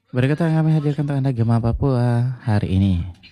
Berikut yang kami hadirkan untuk Anda Gema Papua hari ini.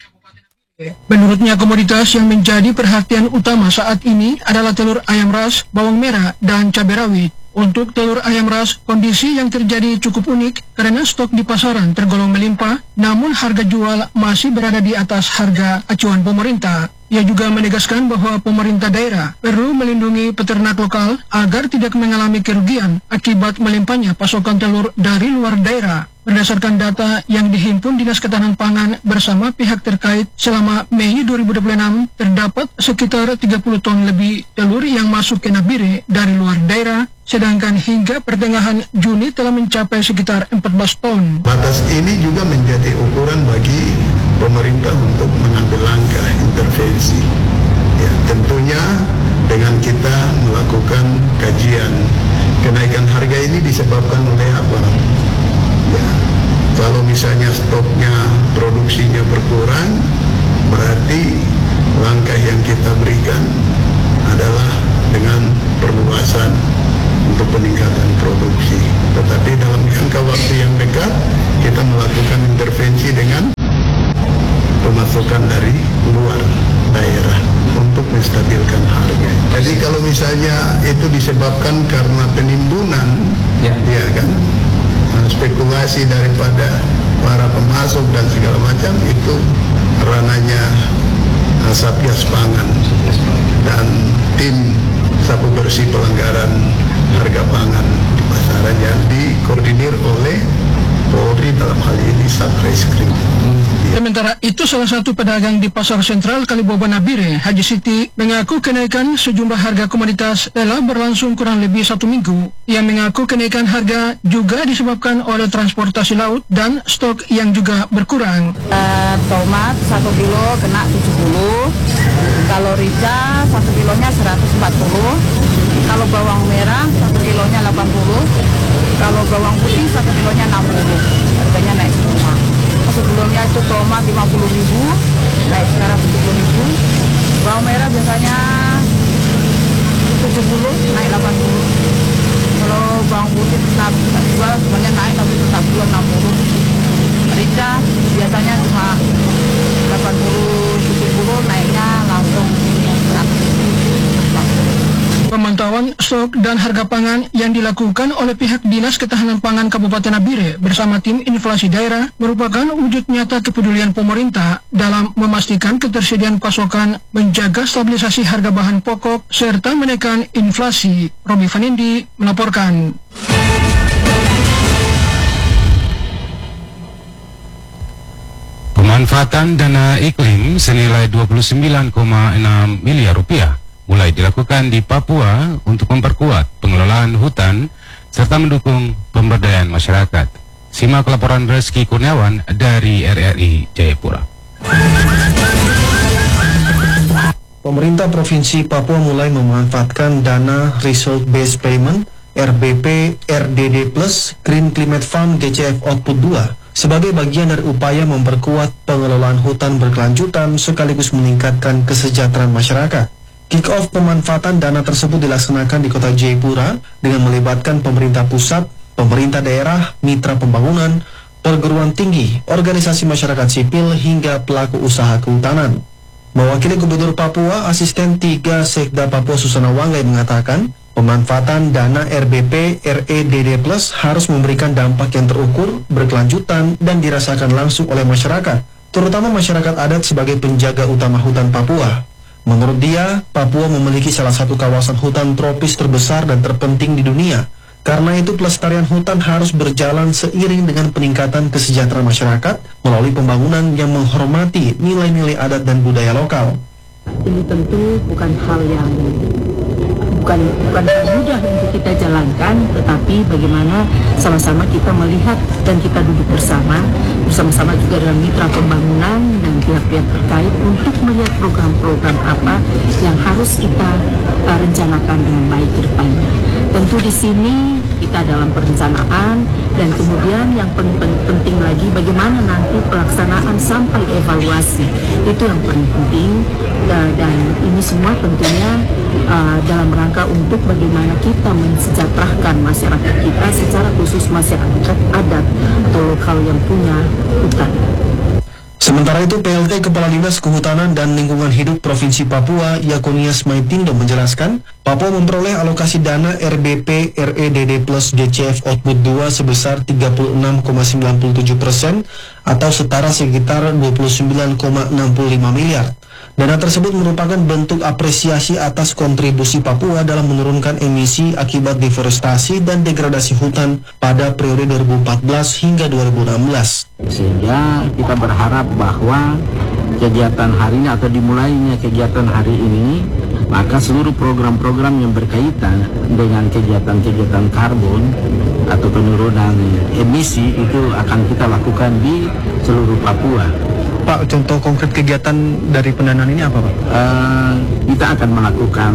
Menurutnya komoditas yang menjadi perhatian utama saat ini adalah telur ayam ras, bawang merah, dan cabai rawit. Untuk telur ayam ras, kondisi yang terjadi cukup unik karena stok di pasaran tergolong melimpah, namun harga jual masih berada di atas harga acuan pemerintah. Ia juga menegaskan bahwa pemerintah daerah perlu melindungi peternak lokal agar tidak mengalami kerugian akibat melimpahnya pasokan telur dari luar daerah. Berdasarkan data yang dihimpun Dinas Ketahanan Pangan bersama pihak terkait selama Mei 2026, terdapat sekitar 30 ton lebih telur yang masuk ke Nabire dari luar daerah, sedangkan hingga pertengahan Juni telah mencapai sekitar 14 ton. Batas ini juga menjadi ukuran bagi pemerintah untuk mengambil langkah intervensi. Ya, tentunya dengan kita melakukan kajian, kenaikan harga ini disebabkan oleh apa? Ya, kalau misalnya stoknya, produksinya berkurang, berarti langkah yang kita berikan adalah dengan perluasan untuk peningkatan produksi. Tetapi dalam jangka waktu yang dekat, kita melakukan intervensi dengan pemasukan dari luar daerah untuk menstabilkan harga. Jadi kalau misalnya itu disebabkan karena penimbunan, ya kan, spekulasi daripada para pemasok dan segala macam, itu ranahnya Satgas Pangan dan tim sapu bersih pelanggaran harga pangan di pasaran yang dikoordinir oleh Polri, dalam hal ini Satreskrim. Sementara itu, salah satu pedagang di Pasar Sentral Kaliboba Nabire, Haji Siti, mengaku kenaikan sejumlah harga komoditas telah berlangsung kurang lebih 1 minggu. Ia mengaku kenaikan harga juga disebabkan oleh transportasi laut dan stok yang juga berkurang. Tomat 1 kilo kena 70, kalau rica 1 kilonya 140, kalau bawang merah 1 kilonya 80, kalau bawang putih 1 kilonya 60, harganya naik semua. Sebelumnya itu tomat 50.000, naik sekarang 70.000. Bawang merah biasanya 70, naik 80. Kalau bawang putih tetap jual, sebenarnya naik tapi tetap jual 60. Rica biasanya cuma 80, 70, naiknya langsung 100. Pemantauan stok dan harga pangan yang dilakukan oleh pihak Dinas Ketahanan Pangan Kabupaten Nabire bersama tim inflasi daerah merupakan wujud nyata kepedulian pemerintah dalam memastikan ketersediaan pasokan, menjaga stabilisasi harga bahan pokok, serta menekan inflasi. Robi Fanindi melaporkan. Pemanfaatan dana iklim senilai 29,6 miliar rupiah mulai dilakukan di Papua untuk memperkuat pengelolaan hutan serta mendukung pemberdayaan masyarakat. Simak laporan Reski Kurniawan dari RRI Jayapura. Pemerintah Provinsi Papua mulai memanfaatkan dana Result Based Payment RBP RDD Plus Green Climate Fund GCF Output 2 sebagai bagian dari upaya memperkuat pengelolaan hutan berkelanjutan sekaligus meningkatkan kesejahteraan masyarakat. Kick-off pemanfaatan dana tersebut dilaksanakan di kota Jayapura dengan melibatkan pemerintah pusat, pemerintah daerah, mitra pembangunan, perguruan tinggi, organisasi masyarakat sipil, hingga pelaku usaha kehutanan. Mewakili Gubernur Papua, Asisten 3 Sekda Papua Susana Wanggai mengatakan, pemanfaatan dana RBP REDD Plus harus memberikan dampak yang terukur, berkelanjutan, dan dirasakan langsung oleh masyarakat, terutama masyarakat adat sebagai penjaga utama hutan Papua. Menurut dia, Papua memiliki salah satu kawasan hutan tropis terbesar dan terpenting di dunia. Karena itu, pelestarian hutan harus berjalan seiring dengan peningkatan kesejahteraan masyarakat melalui pembangunan yang menghormati nilai-nilai adat dan budaya lokal. Ini tentu bukan hal yang bukan hal mudah untuk kita jalankan, tetapi bagaimana sama-sama kita melihat dan kita duduk bersama-sama juga dengan mitra pembangunan dan pihak-pihak terkait untuk melihat program-program apa yang harus kita rencanakan dengan baik ke depannya. Tentu di sini kita dalam perencanaan dan kemudian yang penting lagi bagaimana nanti pelaksanaan sampai evaluasi, itu yang paling penting. Dan ini semua tentunya dalam rangka untuk bagaimana kita mensejahterakan masyarakat kita, secara khusus masyarakat adat atau lokal yang punya hutan. Sementara itu, PLT Kepala Dinas Kehutanan dan Lingkungan Hidup Provinsi Papua, Yakonias Maitindo menjelaskan, Papua memperoleh alokasi dana RBP REDD plus GCF Output 2 sebesar 36,97% atau setara sekitar 29,65 miliar. Dana tersebut merupakan bentuk apresiasi atas kontribusi Papua dalam menurunkan emisi akibat deforestasi dan degradasi hutan pada periode 2014 hingga 2016. Sehingga kita berharap bahwa kegiatan hari ini atau dimulainya kegiatan hari ini, maka seluruh program-program yang berkaitan dengan kegiatan-kegiatan karbon atau penurunan emisi itu akan kita lakukan di seluruh Papua. Pak, contoh konkret kegiatan dari pendanaan ini apa, Pak? Kita akan melakukan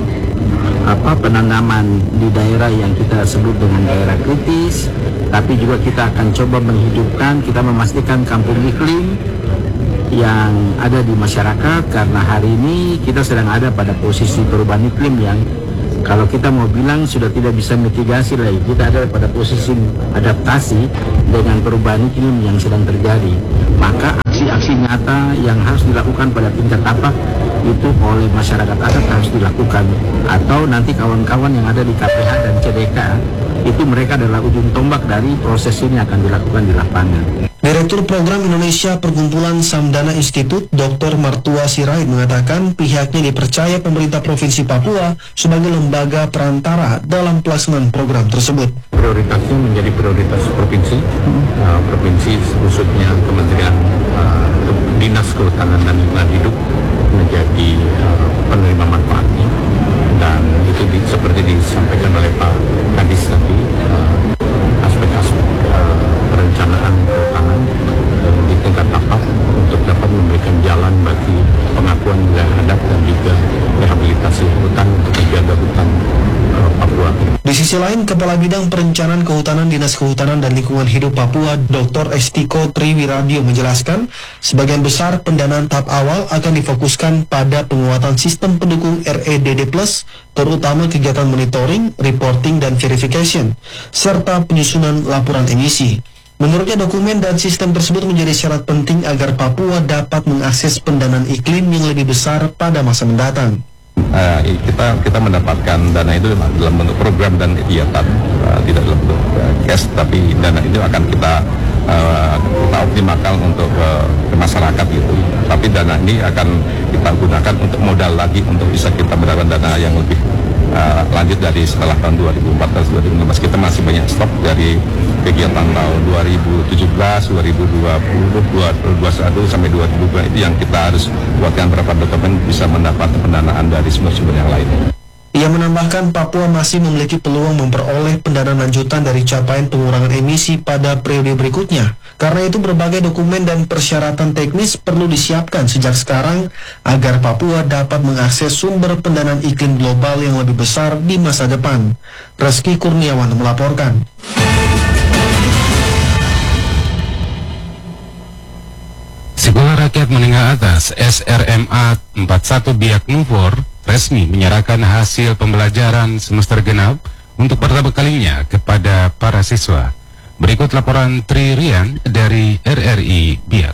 penanaman di daerah yang kita sebut dengan daerah kritis, tapi juga kita akan coba menghidupkan, kita memastikan kampung iklim yang ada di masyarakat, karena hari ini kita sedang ada pada posisi perubahan iklim yang kalau kita mau bilang sudah tidak bisa mitigasi lagi. Kita ada pada posisi adaptasi dengan perubahan iklim yang sedang terjadi. Maka aksi-aksi nyata yang harus dilakukan pada tingkat tapak itu oleh masyarakat adat harus dilakukan. Atau nanti kawan-kawan yang ada di KPH dan CDK itu mereka adalah ujung tombak dari proses ini akan dilakukan di lapangan. Direktur Program Indonesia Perkumpulan Samdana Institut, Dr. Martua Sirait mengatakan pihaknya dipercaya pemerintah Provinsi Papua sebagai lembaga perantara dalam pelaksanaan program tersebut. Prioritasnya menjadi prioritas provinsi, provinsi khususnya Kementerian Dinas Kehutanan dan Lingkungan Hidup menjadi penerima manfaatnya, dan itu seperti disampaikan oleh Pak Kadis tadi, aspek-aspek perencanaan kehutanan di tingkat tapak untuk dapat memberikan jalan bagi pengakuan wilayah adat dan juga rehabilitasi hutan untuk menjaga hutan Papua. Di sisi lain, Kepala Bidang Perencanaan Kehutanan Dinas Kehutanan dan Lingkungan Hidup Papua, Dr. Estiko Triwiradio menjelaskan, sebagian besar pendanaan tahap awal akan difokuskan pada penguatan sistem pendukung REDD+, terutama kegiatan monitoring, reporting, dan verification, serta penyusunan laporan emisi. Menurutnya, dokumen dan sistem tersebut menjadi syarat penting agar Papua dapat mengakses pendanaan iklim yang lebih besar pada masa mendatang. Kita mendapatkan dana itu dalam bentuk program dan kegiatan, tidak dalam bentuk cash, tapi dana itu akan kita optimalkan untuk ke masyarakat gitu. Tapi dana ini akan kita gunakan untuk modal lagi untuk bisa kita mendapatkan dana yang lebih lanjut dari setelah tahun 2014-2015. Kita masih banyak stok dari kegiatan tahun 2017, 2020, 2021 sampai 2022 itu yang kita harus buatkan berapa dokumen bisa mendapat pendanaan dari sumber-sumber yang lain. Ia menambahkan Papua masih memiliki peluang memperoleh pendanaan lanjutan dari capaian pengurangan emisi pada periode berikutnya. Karena itu berbagai dokumen dan persyaratan teknis perlu disiapkan sejak sekarang agar Papua dapat mengakses sumber pendanaan iklim global yang lebih besar di masa depan. Reski Kurniawan melaporkan. Sekolah Rakyat Menengah Atas SRMA 41 Biak Numfor resmi menyerahkan hasil pembelajaran semester genap untuk pertama kalinya kepada para siswa. Berikut laporan Tri Rian dari RRI Biak.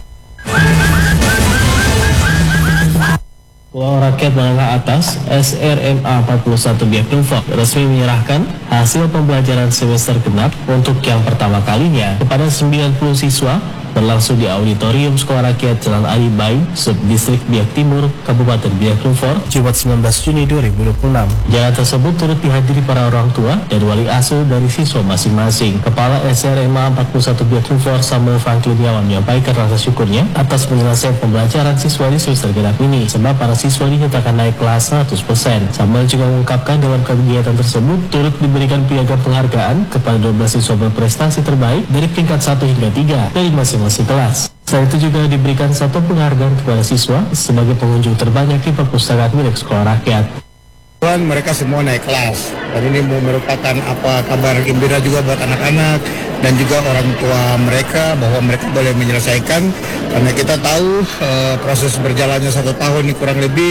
Sekolah Rakyat Menengah Atas SRMA 41 Biak Numfor resmi menyerahkan hasil pembelajaran semester genap untuk yang pertama kalinya kepada 90 siswa berlangsung di Auditorium Sekolah Rakyat Jalan Ali Bai, Subdistrik Biak Timur, Kabupaten Biak Numfor, Jumat 19 Juni 2026. Jalan tersebut turut dihadiri para orang tua dan wali asuh dari siswa masing-masing. Kepala SRMA 41 Biak Numfor, Samuel Frankliniawan, menyampaikan rasa syukurnya atas penyelesaian pembelajaran siswa di semester genap ini, sebab para siswa dinyatakan naik kelas 100%. Samuel juga mengungkapkan dalam kegiatan tersebut turut diberikan piagam penghargaan kepada 12 siswa berprestasi terbaik dari peringkat 1 hingga 3 dari masing-masing kelas. Selain itu juga diberikan satu penghargaan kepada siswa sebagai pengunjung terbanyak di perpustakaan milik Sekolah Rakyat. Mereka semua naik kelas, dan ini merupakan kabar gembira juga buat anak-anak dan juga orang tua mereka bahwa mereka boleh menyelesaikan, karena kita tahu proses berjalannya 1 tahun ini kurang lebih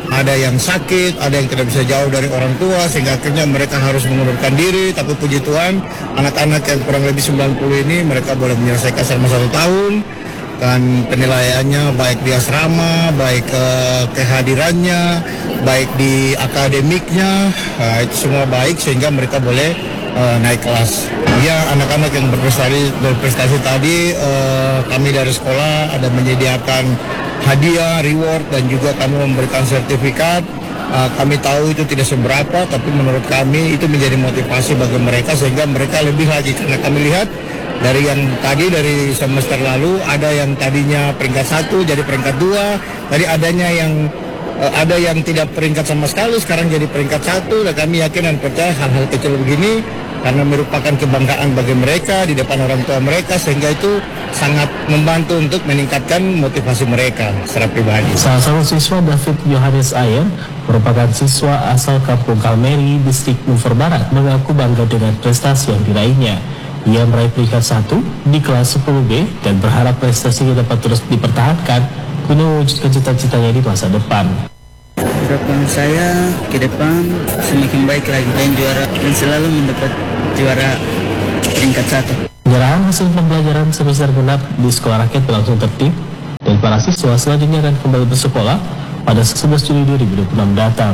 ada yang sakit, ada yang tidak bisa jauh dari orang tua, sehingga akhirnya mereka harus mengundurkan diri. Tapi puji Tuhan, anak-anak yang kurang lebih 90 ini mereka boleh menyelesaikan selama 1 tahun. Dan penilaiannya baik di asrama, baik kehadirannya, baik di akademiknya, itu semua baik sehingga mereka boleh naik kelas. Ya, anak-anak yang berprestasi tadi, kami dari sekolah ada menyediakan hadiah, reward, dan juga kami memberikan sertifikat. Kami tahu itu tidak seberapa, tapi menurut kami itu menjadi motivasi bagi mereka sehingga mereka lebih lagi, karena kami lihat dari yang tadi dari semester lalu ada yang tadinya peringkat 1 jadi peringkat 2, tadi ada yang tidak peringkat sama sekali sekarang jadi peringkat 1, dan kami yakin dan percaya hal-hal kecil begini karena merupakan kebanggaan bagi mereka di depan orang tua mereka, sehingga itu sangat membantu untuk meningkatkan motivasi mereka secara pribadi. Salah satu siswa David Yohanes Ayer merupakan siswa asal Kampung Kalmeri, Distrik Bogor Barat, mengaku bangga dengan prestasi yang diraihnya. Ia meraih peringkat 1 di kelas 10B dan berharap prestasinya dapat terus dipertahankan guna mewujudkan cita-citanya di masa depan. Harapan saya ke depan semakin baik lagi dan juara dan selalu mendapat juara peringkat 1. Penyerahan hasil pembelajaran semester genap di sekolah rakyat berlangsung tertib dan para siswa selanjutnya akan kembali bersekolah pada 11 Juli 2026 mendatang.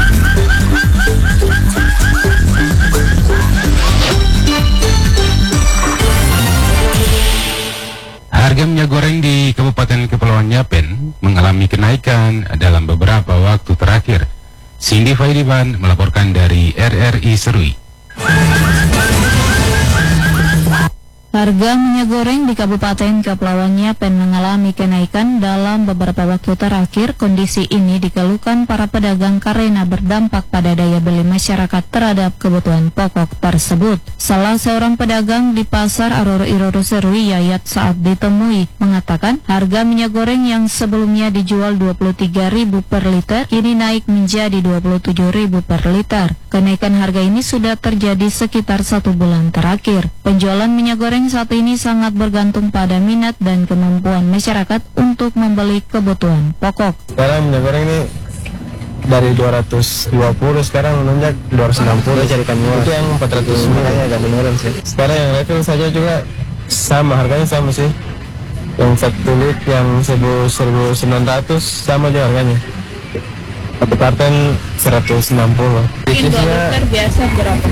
Harga minyak goreng di Kabupaten Kepulauan Yapen mengalami kenaikan dalam beberapa waktu terakhir. Cindy Faidiban melaporkan dari RRI Serui. Harga minyak goreng di Kabupaten Kepulauan Yapen mengalami kenaikan dalam beberapa waktu terakhir. Kondisi ini dikeluhkan para pedagang karena berdampak pada daya beli masyarakat terhadap kebutuhan pokok tersebut. Salah seorang pedagang di Pasar Aroro-Iroro Serui, Yayat, saat ditemui mengatakan harga minyak goreng yang sebelumnya dijual Rp23.000 per liter kini naik menjadi Rp27.000 per liter. Kenaikan harga ini sudah terjadi sekitar 1 bulan terakhir. Penjualan minyak goreng saat ini sangat bergantung pada minat dan kemampuan masyarakat untuk membeli kebutuhan pokok. Sekarang minyak goreng ini dari 220 sekarang menunjak 260, carikan murah. Itu yang 400 makanya agak menurun sih. Sekarang yang refill saja juga sama, harganya sama sih. Yang 1 liter yang 1.900 sama juga harganya. 1 karton 160. Bisnisnya biasa berapa?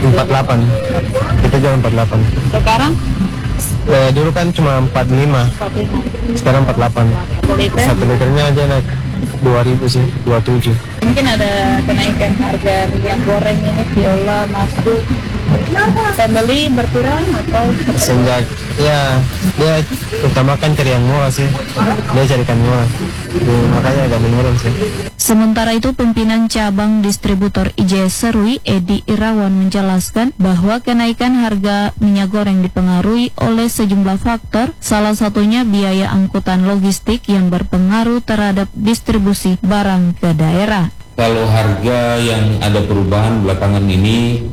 48. Kita jual 48. Sekarang? Dulu kan cuma 45. Sekarang 48. 1 liternya aja naik 2.000 sih, 27. Mungkin ada kenaikan harga minyak goreng ini viola masuk. Pembeli berkurang atau sejak ya dia utamakan cari yang murah sih, dia carikan murah, makanya agak menurun sih. Sementara itu, pimpinan cabang distributor IJS Serui, Edi Irawan, menjelaskan bahwa kenaikan harga minyak goreng dipengaruhi oleh sejumlah faktor, salah satunya biaya angkutan logistik yang berpengaruh terhadap distribusi barang ke daerah. Kalau harga yang ada perubahan belakangan ini,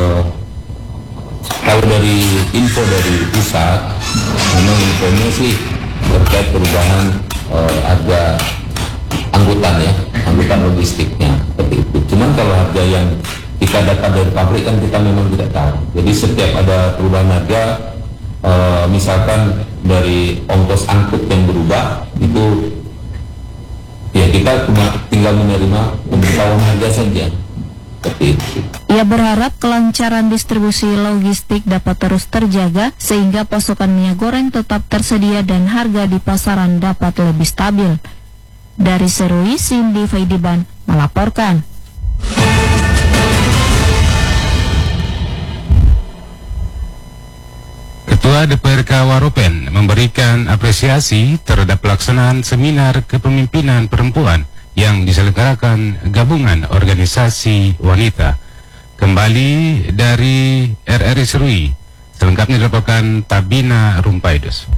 kalau dari info dari pusat, memang infonya sih terkait perubahan harga angkutan logistiknya seperti itu. Cuman kalau harga yang kita dapat dari pabrik kan kita memang tidak tahu. Jadi setiap ada perubahan harga, misalkan dari ongkos angkut yang berubah, itu ya kita cuma tinggal menerima pemberitahuan harga saja. Ia berharap kelancaran distribusi logistik dapat terus terjaga sehingga pasokan minyak goreng tetap tersedia dan harga di pasaran dapat lebih stabil. Dari Serui, Cindy Faidiban melaporkan. Ketua DPRK Waropen memberikan apresiasi terhadap pelaksanaan seminar kepemimpinan perempuan yang diselenggarakan Gabungan Organisasi Wanita. Kembali dari RRI Serui, selengkapnya dilaporkan Tabina Rumpaidus.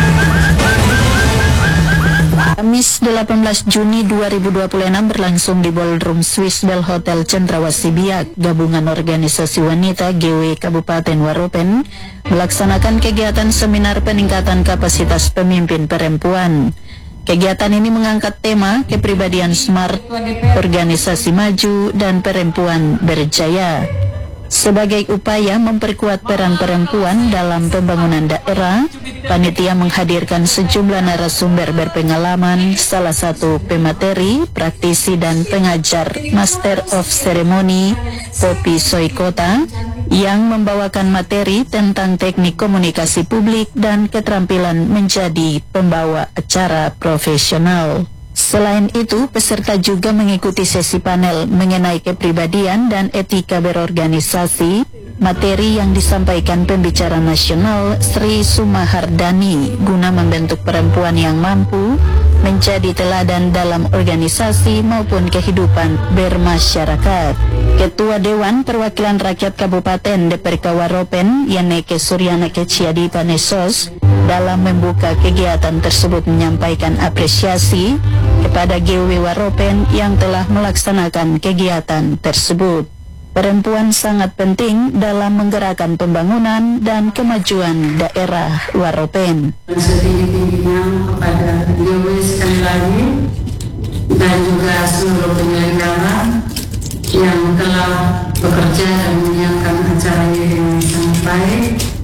Kamis 18 Juni 2026 berlangsung di Ballroom Swiss Bell Hotel Cendrawasih Biak. Gabungan Organisasi Wanita GW Kabupaten Waropen melaksanakan kegiatan seminar peningkatan kapasitas pemimpin perempuan. Kegiatan ini mengangkat tema kepribadian smart, organisasi maju, dan perempuan berjaya. Sebagai upaya memperkuat peran perempuan dalam pembangunan daerah, panitia menghadirkan sejumlah narasumber berpengalaman, salah satu pemateri, praktisi dan pengajar Master of Ceremony Poppy Soikota yang membawakan materi tentang teknik komunikasi publik dan keterampilan menjadi pembawa acara profesional. Selain itu, peserta juga mengikuti sesi panel mengenai kepribadian dan etika berorganisasi, materi yang disampaikan pembicara nasional Sri Sumahardani guna membentuk perempuan yang mampu menjadi teladan dalam organisasi maupun kehidupan bermasyarakat. Ketua Dewan Perwakilan Rakyat Kabupaten DPRK Waropen, Yaneke Suryana Keciadi Panesos, dalam membuka kegiatan tersebut menyampaikan apresiasi kepada GW Waropen yang telah melaksanakan kegiatan tersebut. Perempuan sangat penting dalam menggerakkan pembangunan dan kemajuan daerah Waropen. Setinggi-tingginya kepada GW sekali lagi dan juga seluruh penyelenggara yang telah bekerja dan menyiapkan acara ini dengan sangat baik.